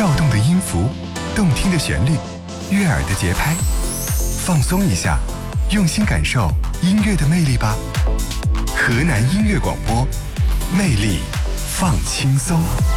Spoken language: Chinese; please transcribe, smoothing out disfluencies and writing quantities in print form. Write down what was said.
跳动的音符，动听的旋律，悦耳的节拍，放松一下，用心感受音乐的魅力吧。河南音乐广播，魅力放轻松。